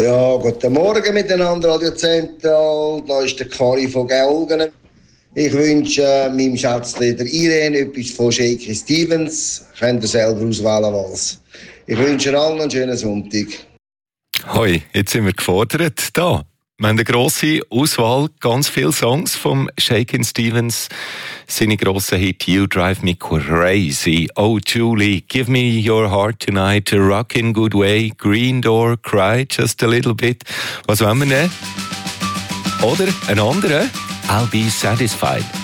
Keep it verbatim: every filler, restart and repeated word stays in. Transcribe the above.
Ja, guten Morgen miteinander, Radio Zentral. Da ist der Kari von Gelgen. Ich wünsche äh, meinem Schätzchen der Irene etwas von Shaky Stevens. Könnt ihr selber auswählen, was. Ich wünsche allen einen schönen Sonntag. Hoi, jetzt sind wir gefordert. Da. Wir haben eine grosse Auswahl, ganz viele Songs vom Shaky Stevens. Seine grosse Hit You Drive Me Crazy, Oh Julie, Give Me Your Heart Tonight, A Rockin' Good Way, Green Door, Cry Just a Little Bit. Was wollen wir nehmen? Oder ein anderer, I'll Be Satisfied.